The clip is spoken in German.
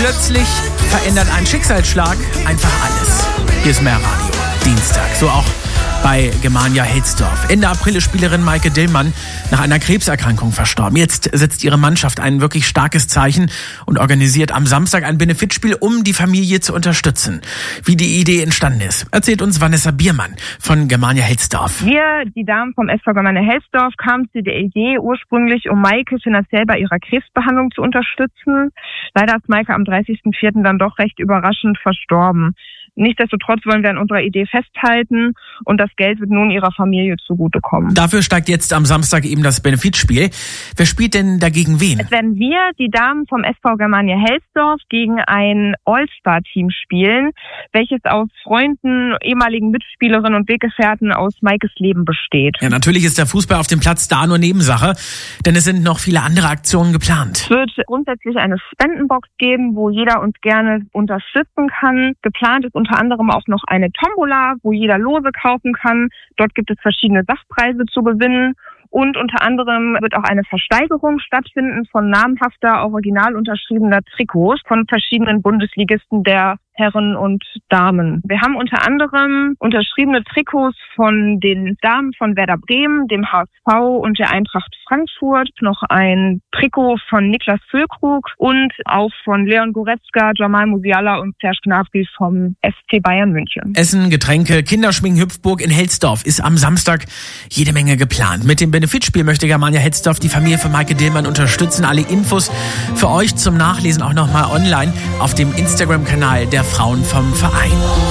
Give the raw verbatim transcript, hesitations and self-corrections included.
Plötzlich verändert ein Schicksalsschlag einfach alles. Hier ist mehr Radio. Dienstag. So auch bei Germania Helsdorf. Ende April ist Spielerin Maike Dillmann nach einer Krebserkrankung verstorben. Jetzt setzt ihre Mannschaft ein wirklich starkes Zeichen und organisiert am Samstag ein Benefitspiel, um die Familie zu unterstützen. Wie die Idee entstanden ist, erzählt uns Vanessa Biermann von Germania Helsdorf. Wir, die Damen vom S V Germania Helsdorf, kamen zu der Idee ursprünglich, um Maike finanziell bei ihrer Krebsbehandlung zu unterstützen. Leider ist Maike am dreißigsten vierten dann doch recht überraschend verstorben. Nichtsdestotrotz wollen wir an unserer Idee festhalten und das Geld wird nun ihrer Familie zugutekommen. Dafür steigt jetzt am Samstag eben das Benefitspiel. Wer spielt denn dagegen wen? Es werden wir, die Damen vom S V Germania Helsdorf, gegen ein All-Star-Team spielen, welches aus Freunden, ehemaligen Mitspielerinnen und Weggefährten aus Maikes Leben besteht. Ja, natürlich ist der Fußball auf dem Platz da nur Nebensache, denn es sind noch viele andere Aktionen geplant. Es wird grundsätzlich eine Spendenbox geben, wo jeder uns gerne unterstützen kann. Geplant ist unter anderem auch noch eine Tombola, wo jeder Lose kaufen kann. Dort gibt es verschiedene Sachpreise zu gewinnen. Und unter anderem wird auch eine Versteigerung stattfinden von namhafter, original unterschriebener Trikots von verschiedenen Bundesligisten der Herren und Damen. Wir haben unter anderem unterschriebene Trikots von den Damen von Werder Bremen, dem H S V und der Eintracht Frankfurt, noch ein Trikot von Niklas Füllkrug und auch von Leon Goretzka, Jamal Musiala und Serge Gnabry vom F C Bayern München. Essen, Getränke, Kinderschminken, Hüpfburg in Helsdorf ist am Samstag jede Menge geplant. Mit dem Benefitspiel möchte Germania Helsdorf die Familie von Maike Dillmann unterstützen. Alle Infos für euch zum Nachlesen auch nochmal online auf dem Instagram-Kanal der Frauen vom Verein.